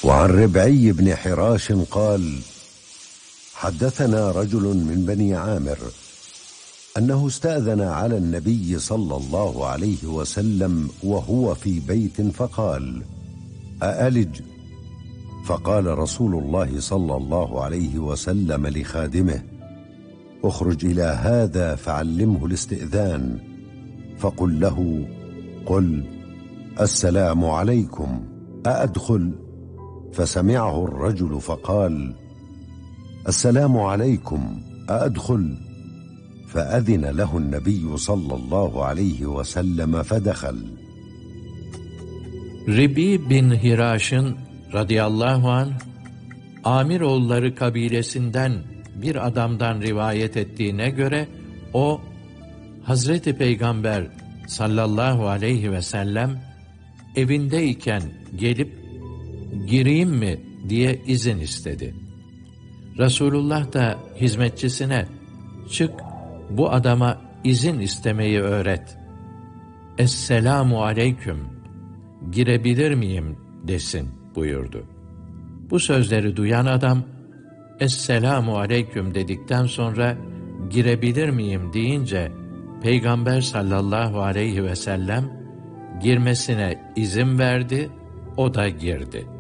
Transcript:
وعن ربعي بن حراش قال: حدثنا رجل من بني عامر أنه استأذن على النبي صلى الله عليه وسلم وهو في بيت فقال: أألج؟ فقال رسول الله صلى الله عليه وسلم لخادمه: اخرج إلى هذا فعلمه الاستئذان، فقل له: قل السلام عليكم، أأدخل؟ فسمعه الرجل فقال: السلام عليكم، أأدخل؟ فأذن له النبي صلى الله عليه وسلم فدخل. Ribi bin Hiraş'ın radıyallahu anh, Amiroğulları kabilesinden bir adamdan rivayet ettiğine göre, o, Hazreti Peygamber sallallahu aleyhi ve sellem evindeyken gelip, gireyim mi diye izin istedi. Resulullah da hizmetçisine, çık bu adama izin istemeyi öğret. Esselamu aleyküm, girebilir miyim desin buyurdu. Bu sözleri duyan adam, Esselamu aleyküm dedikten sonra girebilir miyim deyince, Peygamber sallallahu aleyhi ve sellem girmesine izin verdi, o da girdi.